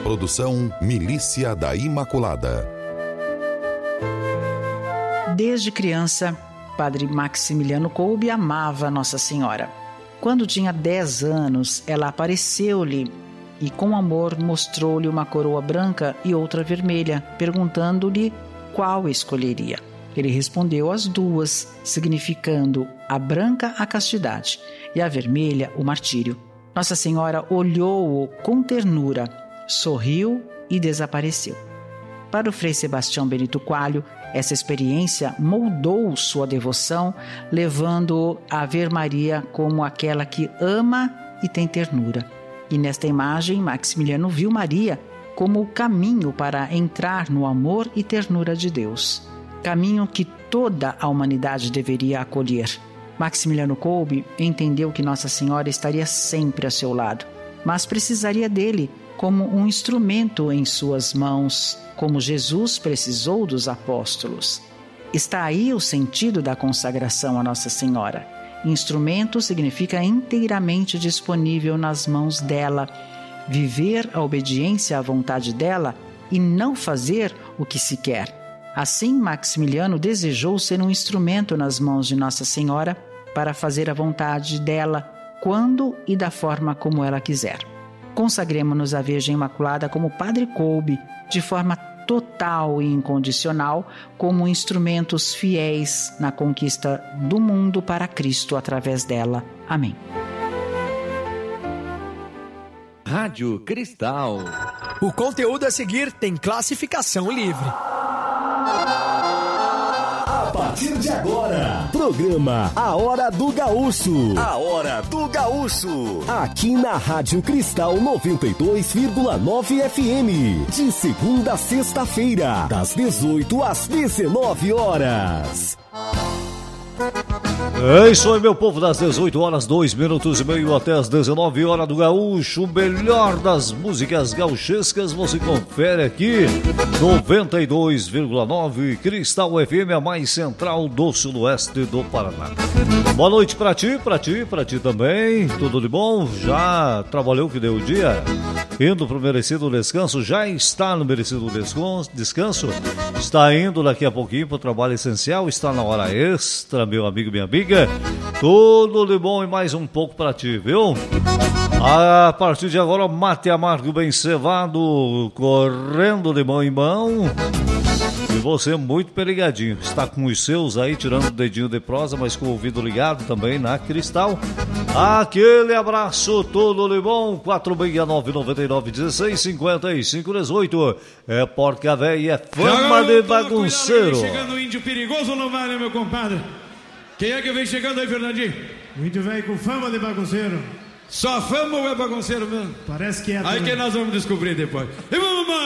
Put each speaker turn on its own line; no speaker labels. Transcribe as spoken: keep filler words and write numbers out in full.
Produção Milícia da Imaculada.
Desde criança, Padre Maximiliano Kolbe amava Nossa Senhora. Quando tinha dez anos, ela apareceu-lhe e com amor mostrou-lhe uma coroa branca e outra vermelha, perguntando-lhe qual escolheria. Ele respondeu as duas, significando a branca a castidade e a vermelha o martírio. Nossa Senhora olhou-o com ternura, sorriu e desapareceu. Para o Frei Sebastião Benito Coelho, essa experiência moldou sua devoção, levando-o a ver Maria como aquela que ama e tem ternura. E nesta imagem, Maximiliano viu Maria como o caminho para entrar no amor e ternura de Deus. Caminho que toda a humanidade deveria acolher. Maximiliano Kolbe entendeu que Nossa Senhora estaria sempre a seu lado, mas precisaria dele como um instrumento em suas mãos, como Jesus precisou dos apóstolos. Está aí o sentido da consagração a Nossa Senhora. Instrumento significa inteiramente disponível nas mãos dela, viver a obediência à vontade dela e não fazer o que se quer. Assim, Maximiliano desejou ser um instrumento nas mãos de Nossa Senhora para fazer a vontade dela quando e da forma como ela quiser. Consagremos-nos à Virgem Imaculada como Padre Kolbe, de forma total e incondicional, como instrumentos fiéis na conquista do mundo para Cristo através dela. Amém.
Rádio Cristal.
O conteúdo a seguir tem classificação livre.
A partir de agora, programa A Hora do Gaúcho. A Hora do Gaúcho. Aqui na Rádio Cristal noventa e dois vírgula nove F M. De segunda a sexta-feira, das dezoito às dezenove horas.
É isso aí, meu povo, das dezoito horas, dois minutos e meio até as dezenove horas do Gaúcho. O melhor das músicas gauchescas você confere aqui, noventa e dois vírgula nove Cristal F M, a mais central do sudoeste do Paraná. Boa noite pra ti, pra ti, pra ti também. Tudo de bom? Já trabalhou que deu o dia? Indo pro merecido descanso? Já está no merecido descanso? Está indo daqui a pouquinho pro trabalho essencial? Está na hora extra, meu amigo, minha amiga? Tudo de bom e mais um pouco pra ti, viu? A partir de agora, mate amargo bem cevado, correndo de mão em mão. E você muito perigadinho, está com os seus aí, tirando o dedinho de prosa, mas com o ouvido ligado também na Cristal. Aquele abraço, tudo de bom. quatro seis nove nove nove um seis cinco cinco um oito. É porca véia, é fama de bagunceiro.
Chegando o índio perigoso não vale, meu compadre. Quem é que vem chegando aí, Fernandinho?
O índio velho com fama de bagunceiro.
Só fama ou é bagunceiro mesmo?
Parece que é.
Aí que nós vamos descobrir depois. E vamos